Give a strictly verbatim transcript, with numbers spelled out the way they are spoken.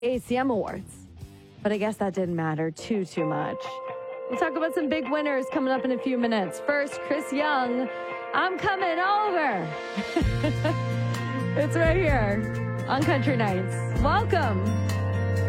A C M Awards. But I guess that didn't matter too, too much. We'll talk about some big winners coming up in a few minutes. First, Chris Young, I'm coming over. It's right here on Country Nights. Welcome.